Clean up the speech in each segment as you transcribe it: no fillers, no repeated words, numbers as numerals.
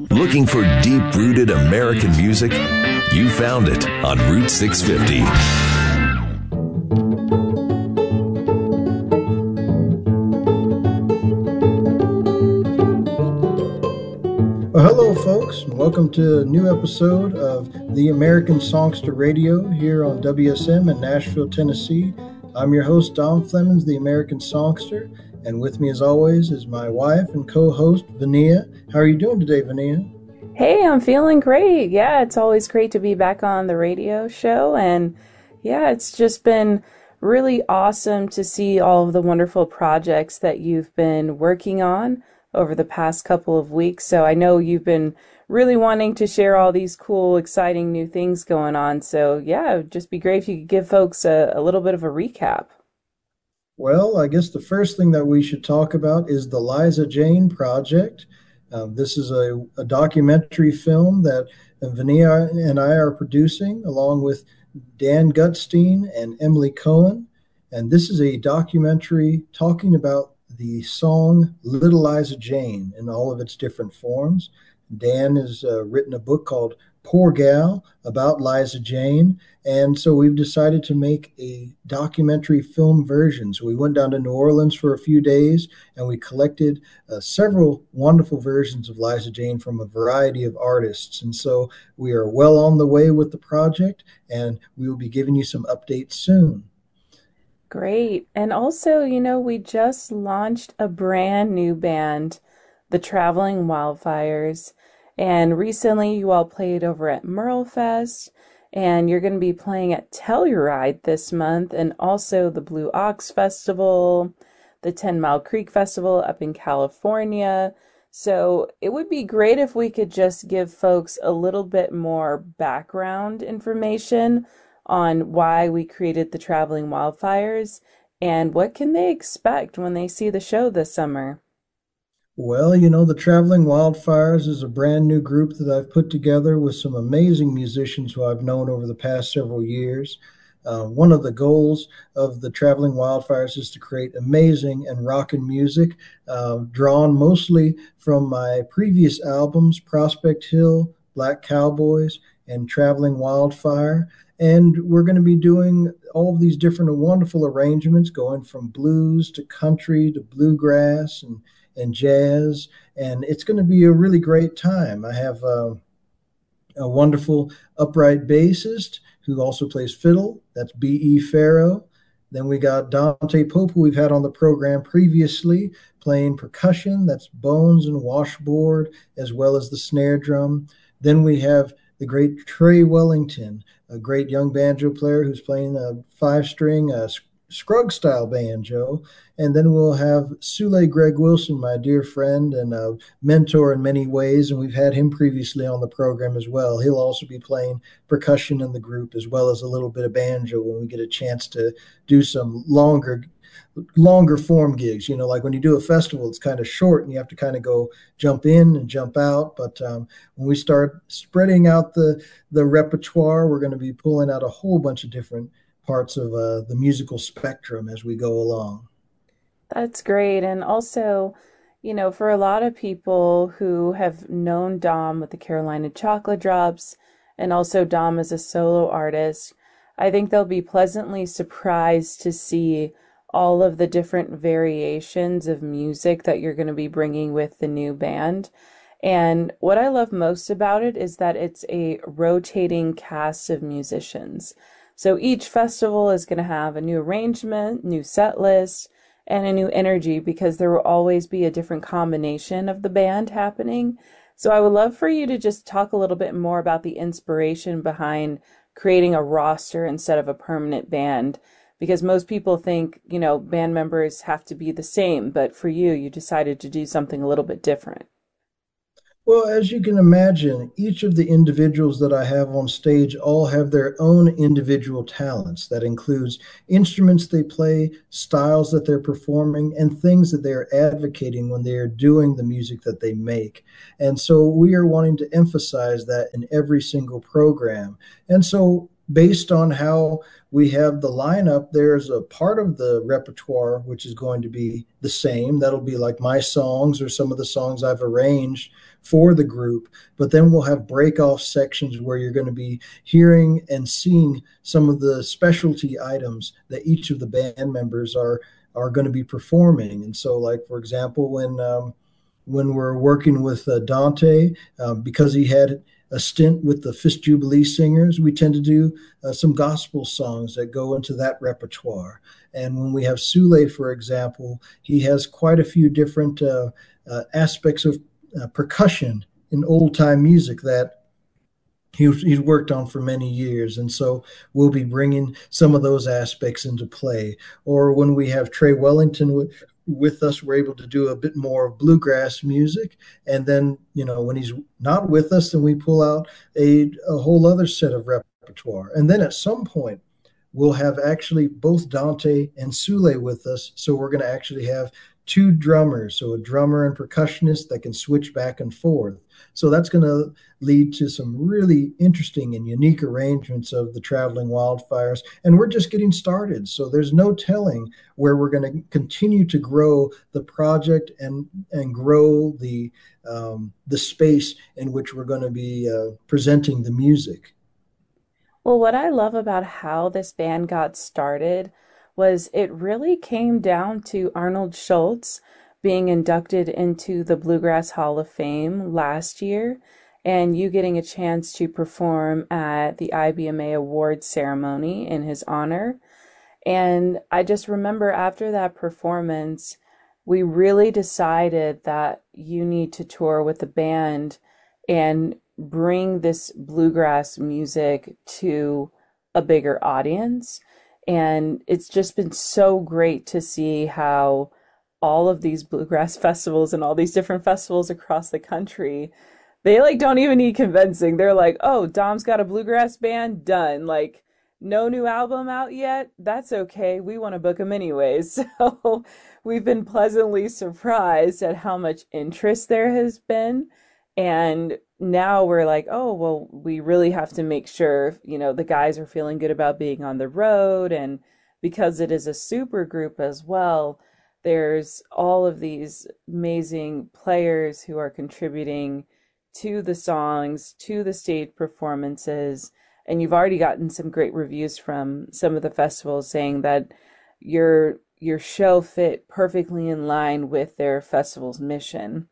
Looking for deep-rooted American music? You found it on Route 650. Well, hello, folks, and welcome to a new episode of the American Songster Radio here on WSM in Nashville, Tennessee. I'm your host, Dom Flemings, the American Songster, and with me, as always, is my wife and co-host, Vania. How are you doing today, Vania? Hey, I'm feeling great. Yeah, it's always great to be back on the radio show, and yeah, it's just been really awesome to see all of the wonderful projects that you've been working on over the past couple of weeks. So I know you've been really wanting to share all these cool, exciting new things going on. So yeah, it'd just be great if you could give folks a little bit of a recap. Well, I guess the first thing that we should talk about is the Liza Jane Project. This is a documentary film that Vania and I are producing along with Dan Gutstein and Emily Cohen. And this is a documentary talking about the song Little Liza Jane in all of its different forms. Dan has written a book called Poor Gal about Liza Jane. And so we've decided to make a documentary film version. So we went down to New Orleans for a few days and we collected several wonderful versions of Liza Jane from a variety of artists. And so we are well on the way with the project and we will be giving you some updates soon. Great. And also, we just launched a brand new band, the Traveling Wildfires. And recently you all played over at Merlefest, and you're going to be playing at Telluride this month, and also the Blue Ox Festival, the 10 Mile Creek Festival up in California. So it would be great if we could just give folks a little bit more background information on why we created the Traveling Wildfires and what can they expect when they see the show this summer. Well, the Traveling Wildfires is a brand new group that I've put together with some amazing musicians who I've known over the past several years. One of the goals of the Traveling Wildfires is to create amazing and rockin' music, drawn mostly from my previous albums, Prospect Hill, Black Cowboys, and Traveling Wildfire. And we're going to be doing all of these different wonderful arrangements, going from blues to country to bluegrass and jazz, and it's going to be a really great time. I have a wonderful upright bassist who also plays fiddle. That's B.E. Farrow. Then we got Dante Pope, who we've had on the program previously, playing percussion. That's bones and washboard, as well as the snare drum. Then we have the great Trey Wellington, a great young banjo player who's playing a five-string Scruggs-style banjo. And then we'll have Sule Greg Wilson, my dear friend and a mentor in many ways, and we've had him previously on the program as well. He'll also be playing percussion in the group as well as a little bit of banjo when we get a chance to do some longer form gigs. Like when you do a festival, it's kind of short and you have to kind of go jump in and jump out. But when we start spreading out the repertoire, we're going to be pulling out a whole bunch of different parts of the musical spectrum as we go along. That's great. And also, for a lot of people who have known Dom with the Carolina Chocolate Drops and also Dom as a solo artist, I think they'll be pleasantly surprised to see all of the different variations of music that you're going to be bringing with the new band. And what I love most about it is that it's a rotating cast of musicians. So each festival is going to have a new arrangement, new set list, and a new energy because there will always be a different combination of the band happening. So I would love for you to just talk a little bit more about the inspiration behind creating a roster instead of a permanent band, because most people think, band members have to be the same, but for you, you decided to do something a little bit different. Well, as you can imagine, each of the individuals that I have on stage all have their own individual talents. That includes instruments they play, styles that they're performing, and things that they're advocating when they are doing the music that they make. And so we are wanting to emphasize that in every single program. And so based on how we have the lineup, there's a part of the repertoire which is going to be the same. That'll be like my songs or some of the songs I've arranged for the group. But then we'll have break off sections where you're going to be hearing and seeing some of the specialty items that each of the band members are going to be performing. And so, like for example, when we're working with Dante, because he had a stint with the Fisk Jubilee Singers, we tend to do some gospel songs that go into that repertoire. And when we have Sule, for example, he has quite a few different aspects of percussion in old time music that he's worked on for many years. And so we'll be bringing some of those aspects into play. Or when we have Trey Wellington with us, we're able to do a bit more of bluegrass music. And then, when he's not with us, then we pull out a whole other set of repertoire. And then at some point, we'll have actually both Dante and Sule with us. So we're going to actually have two drummers, so a drummer and percussionist that can switch back and forth. So that's going to lead to some really interesting and unique arrangements of the Traveling Wildfires. And we're just getting started. So there's no telling where we're going to continue to grow the project and grow the space in which we're going to be presenting the music. Well, what I love about how this band got started was it really came down to Arnold Schultz being inducted into the Bluegrass Hall of Fame last year, and you getting a chance to perform at the IBMA Awards ceremony in his honor. And I just remember after that performance, we really decided that you need to tour with the band and bring this bluegrass music to a bigger audience. And it's just been so great to see how all of these bluegrass festivals and all these different festivals across the country, they like don't even need convincing. They're like, oh, Dom's got a bluegrass band, done. Like, no new album out yet? That's okay. We want to book them anyways. So we've been pleasantly surprised at how much interest there has been. And now we're like, oh, well, we really have to make sure, the guys are feeling good about being on the road. And because it is a super group as well, there's all of these amazing players who are contributing to the songs, to the stage performances. And you've already gotten some great reviews from some of the festivals saying that your show fit perfectly in line with their festival's mission.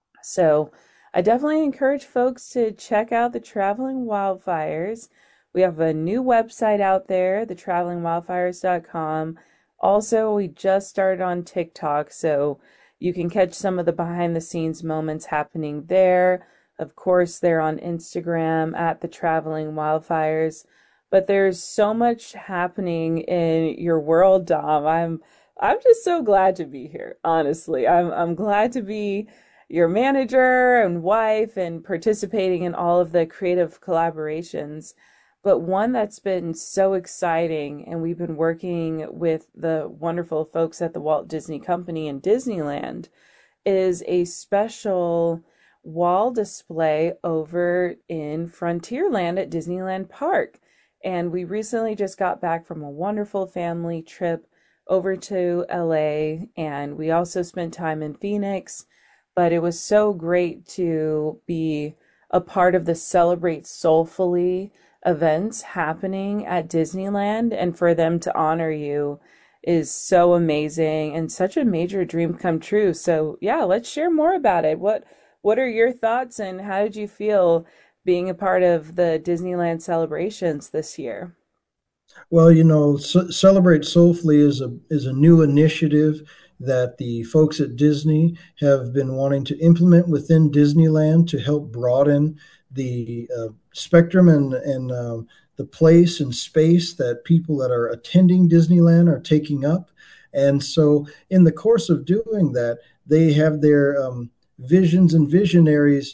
So I definitely encourage folks to check out the Traveling Wildfires. We have a new website out there, thetravelingwildfires.com. Also, we just started on TikTok, so you can catch some of the behind the scenes moments happening there. Of course, they're on Instagram at the Traveling Wildfires. But there's so much happening in your world, Dom. I'm just so glad to be here, honestly. I'm glad to be your manager and wife and participating in all of the creative collaborations. But one that's been so exciting, and we've been working with the wonderful folks at the Walt Disney Company in Disneyland, is a special wall display over in Frontierland at Disneyland Park. And we recently just got back from a wonderful family trip over to LA, and we also spent time in Phoenix. But it was so great to be a part of the Celebrate Soulfully events happening at Disneyland, and for them to honor you is so amazing and such a major dream come true. So yeah, let's share more about it. What are your thoughts, and how did you feel being a part of the Disneyland celebrations this year? Well, Celebrate Soulfully is a new initiative that the folks at Disney have been wanting to implement within Disneyland to help broaden the spectrum and the place and space that people that are attending Disneyland are taking up. And so, in the course of doing that, they have their Visions and Visionaries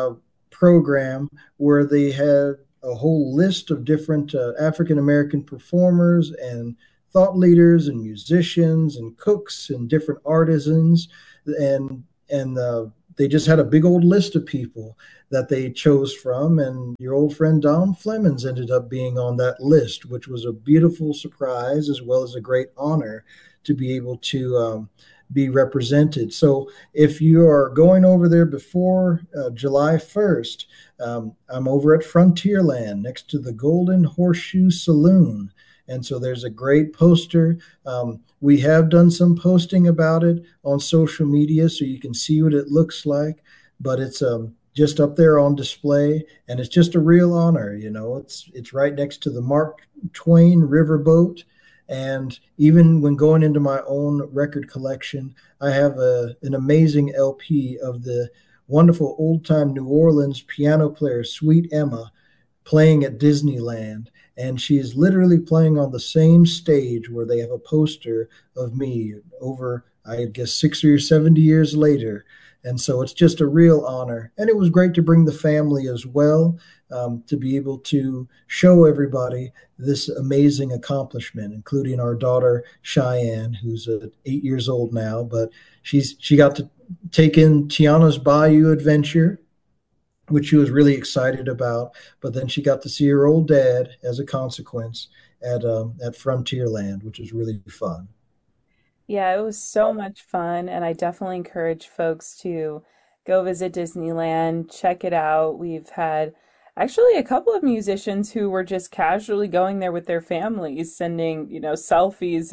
program where they had a whole list of different African American performers and thought leaders and musicians and cooks and different artisans and they just had a big old list of people that they chose from, and your old friend Don Flemons ended up being on that list, which was a beautiful surprise as well as a great honor to be able to be represented. So if you are going over there before July 1st, I'm over at Frontierland next to the Golden Horseshoe Saloon. And so there's a great poster. We have done some posting about it on social media so you can see what it looks like, but it's just up there on display, and it's just a real honor. You know, it's right next to the Mark Twain Riverboat. And even when going into my own record collection, I have an amazing LP of the wonderful old time New Orleans piano player, Sweet Emma, playing at Disneyland. And she is literally playing on the same stage where they have a poster of me over, I guess, 60 or 70 years later. And so it's just a real honor. And it was great to bring the family as well, to be able to show everybody this amazing accomplishment, including our daughter Cheyenne, who's 8 years old now. But she got to take in Tiana's Bayou Adventure, which she was really excited about. But then she got to see her old dad as a consequence at Frontierland, which was really fun. Yeah, it was so much fun, and I definitely encourage folks to go visit Disneyland, check it out. We've had actually a couple of musicians who were just casually going there with their families, sending, selfies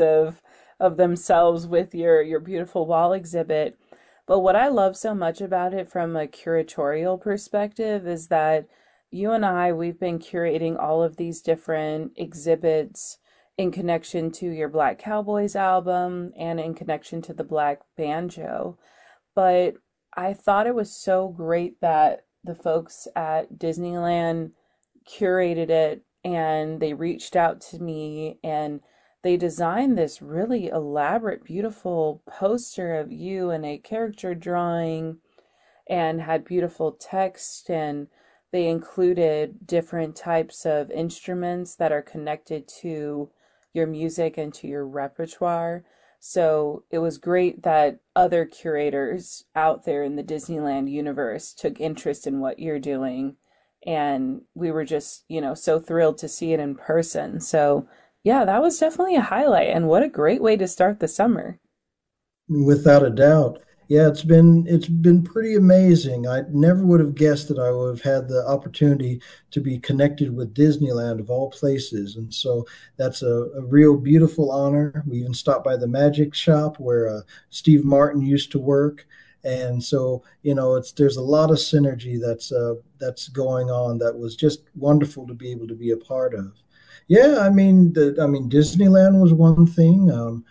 of themselves with your beautiful wall exhibit. But what I love so much about it from a curatorial perspective is that you and we've been curating all of these different exhibits in connection to your Black Cowboys album and in connection to the Black Banjo. But I thought it was so great that the folks at Disneyland curated it and they reached out to me and they designed this really elaborate, beautiful poster of you and a character drawing and had beautiful text, and they included different types of instruments that are connected to your music and to your repertoire. So it was great that other curators out there in the Disneyland universe took interest in what you're doing. And we were just, so thrilled to see it in person. So, yeah, that was definitely a highlight. And what a great way to start the summer. Without a doubt. Yeah, it's been pretty amazing. I never would have guessed that I would have had the opportunity to be connected with Disneyland of all places. And so that's a real beautiful honor. We even stopped by the magic shop where Steve Martin used to work. And so, it's there's a lot of synergy that's going on that was just wonderful to be able to be a part of. Yeah, I mean Disneyland was one thing.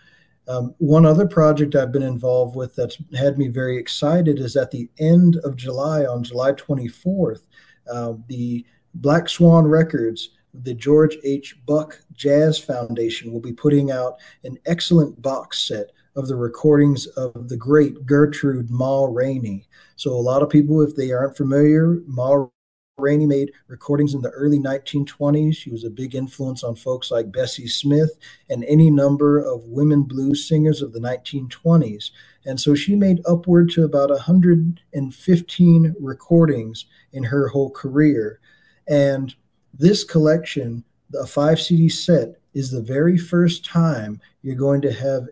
One other project I've been involved with that's had me very excited is at the end of July, on July 24th, the Black Swan Records, the George H. Buck Jazz Foundation, will be putting out an excellent box set of the recordings of the great Gertrude Ma Rainey. So, a lot of people, if they aren't familiar, Ma Rainey made recordings in the early 1920s. She was a big influence on folks like Bessie Smith and any number of women blues singers of the 1920s. And so she made upward to about 115 recordings in her whole career. And this collection, the 5 CD set, is the very first time you're going to have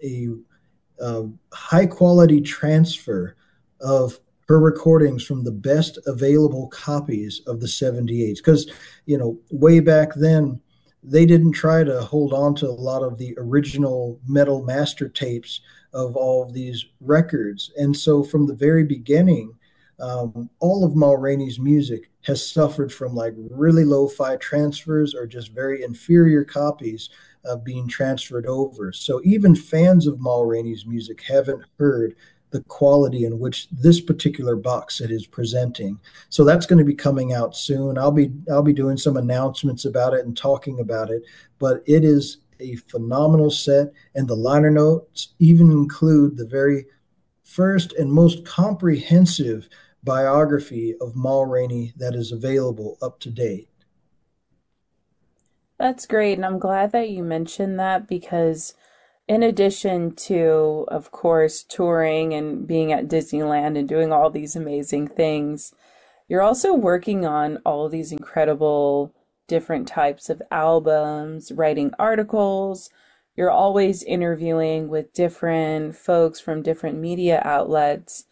a high quality transfer of her recordings from the best available copies of the 78s. Because, way back then, they didn't try to hold on to a lot of the original metal master tapes of all of these records. And so from the very beginning, all of Ma Rainey's music has suffered from like really lo-fi transfers or just very inferior copies being transferred over. So even fans of Ma Rainey's music haven't heard the quality in which this particular box set is presenting. So that's going to be coming out soon. I'll be doing some announcements about it and talking about it, but it is a phenomenal set, and the liner notes even include the very first and most comprehensive biography of Ma Rainey that is available up to date. That's great. And I'm glad that you mentioned that because in addition to, of course, touring and being at Disneyland and doing all these amazing things, you're also working on all these incredible different types of albums, writing articles. You're always interviewing with different folks from different media outlets.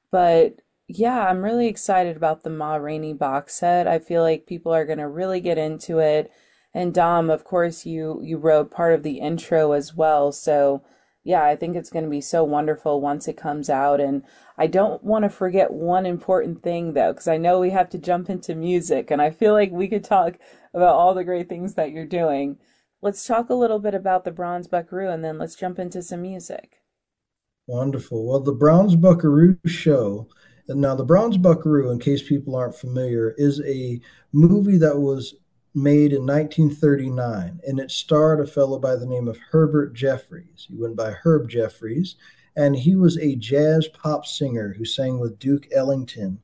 But yeah, I'm really excited about the Ma Rainey box set. I feel like people are going to really get into it. And Dom, of course, you wrote part of the intro as well. So yeah, I think it's going to be so wonderful once it comes out. And I don't want to forget one important thing though, because I know we have to jump into music, and I feel like we could talk about all the great things that you're doing. Let's talk a little bit about the Bronze Buckaroo, and then let's jump into some music. Wonderful. Well, the Bronze Buckaroo show, and now the Bronze Buckaroo, in case people aren't familiar, is a movie that was made in 1939, and it starred a fellow by the name of Herbert Jeffries. He went by Herb Jeffries, and he was a jazz pop singer who sang with Duke Ellington.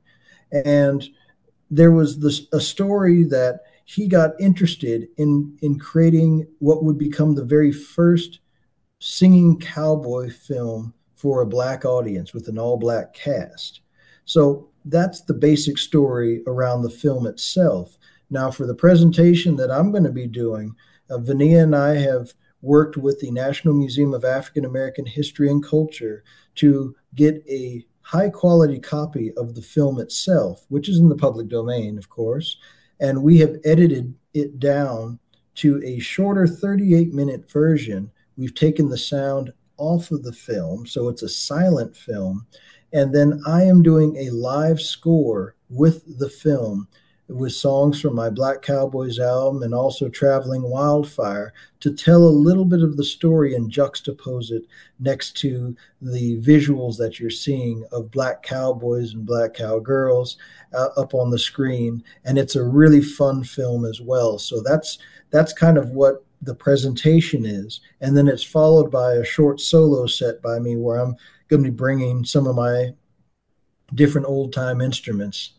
And there was a story that he got interested in creating what would become the very first singing cowboy film for a black audience with an all black cast. So that's the basic story around the film itself. Now, for the presentation that I'm going to be doing, Vania and I have worked with the National Museum of African American History and Culture to get a high quality copy of the film itself, which is in the public domain, of course. And we have edited it down to a shorter 38-minute version. We've taken the sound off of the film, so it's a silent film. And then I am doing a live score with the film with songs from my Black Cowboys album and also Traveling Wildfire to tell a little bit of the story and juxtapose it next to the visuals that you're seeing of Black Cowboys and Black Cowgirls up on the screen. And it's a really fun film as well. So that's kind of what the presentation is. And then it's followed by a short solo set by me where I'm going to be bringing some of my different old time instruments.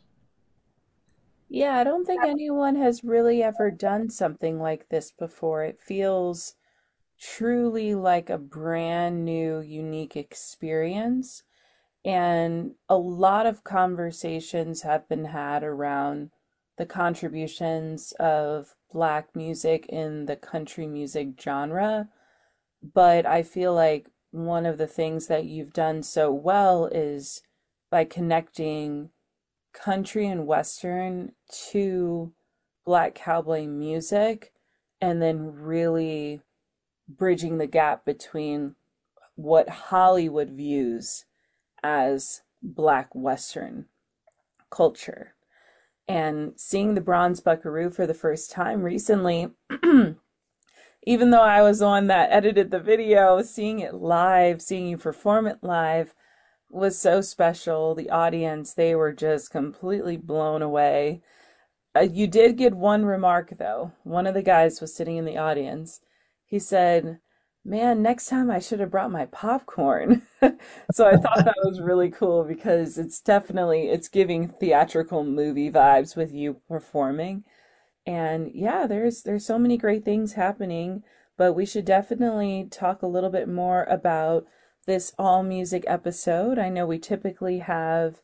Yeah, I don't think anyone has really ever done something like this before. It feels truly like a brand new, unique experience. And a lot of conversations have been had around the contributions of Black music in the country music genre. But I feel like one of the things that you've done so well is by connecting country and western to Black cowboy music, and then really bridging the gap between what Hollywood views as Black western culture. And seeing the Bronze Buckaroo for the first time recently, even though I was the one that edited the video, seeing it live, seeing you perform it live was so special. The audience, they were just completely blown away. You did get one remark though. One of the guys was sitting in the audience. He said, "Man, next time I should have brought my popcorn." So I thought that was really cool because it's giving theatrical movie vibes with you performing. And yeah, there's so many great things happening, but we should definitely talk a little bit more about this all music episode. I know we typically have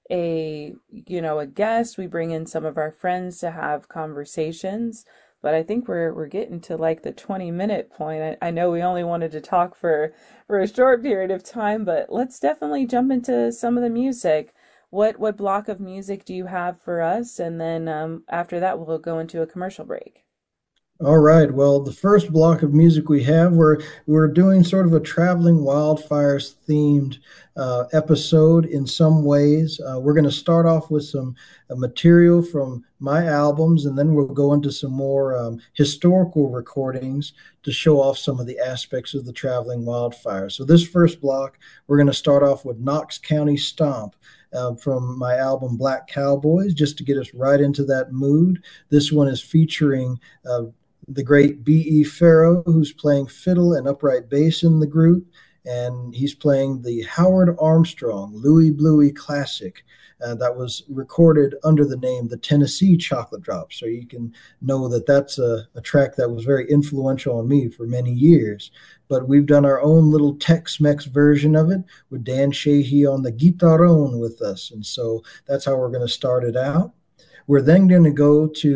a guest. We bring in some of our friends to have conversations, but I think we're getting to like the 20-minute point. I know we only wanted to talk for a short period of time, but let's definitely jump into some of the music. What block of music do you have for us? And then after that, we'll go into a commercial break. All right. Well, the first block of music we have, we're doing sort of a traveling wildfires themed episode in some ways. We're going to start off with some material from my albums, and then we'll go into some more historical recordings to show off some of the aspects of the traveling wildfire. So this first block, we're going to start off with Knox County Stomp. From my album Black Cowboys, just to get us right into that mood. This one is featuring the great B.E. Farrow, who's playing fiddle and upright bass in the group. and he's playing the Howard Armstrong Louie Bluey classic that was recorded under the name the Tennessee Chocolate Drop. So you can know that that's a track that was very influential on me for many years. But we've done our own little Tex-Mex version of it with Dan Sheehy on the guitarrón with us. And so that's how we're going to start it out. We're then going to go to